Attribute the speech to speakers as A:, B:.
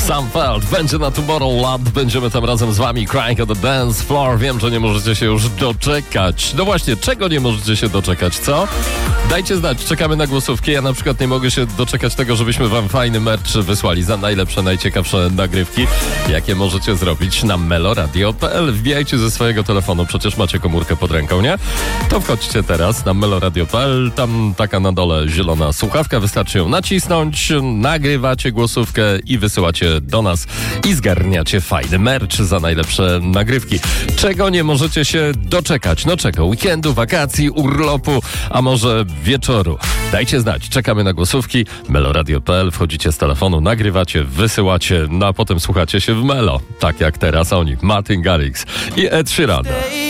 A: Sam Feld będzie na Tomorrowland, będziemy tam razem z wami. Crying on the Dance Floor. Wiem, że nie możecie się już doczekać. No właśnie, czego nie możecie się doczekać, co? Dajcie znać, czekamy na głosówki. Ja na przykład nie mogę się doczekać tego, żebyśmy wam fajny merch wysłali za najlepsze, najciekawsze nagrywki, jakie możecie zrobić na meloradio.pl. Wbijajcie ze swojego telefonu, przecież macie komórkę pod ręką, nie? To wchodźcie teraz na meloradio.pl, tam taka na dole zielona słuchawka, wystarczy ją nacisnąć, nagrywacie głosówkę i wysyłacie do nas i zgarniacie fajny merch za najlepsze nagrywki. Czego nie możecie się doczekać? No czego? Weekendu, wakacji, urlopu, a może wieczoru? Dajcie znać, czekamy na głosówki. meloradio.pl, wchodzicie z telefonu, nagrywacie, wysyłacie, no a potem słuchacie się w Melo. Tak jak teraz oni, Martin Garrix i Ed Sheeran.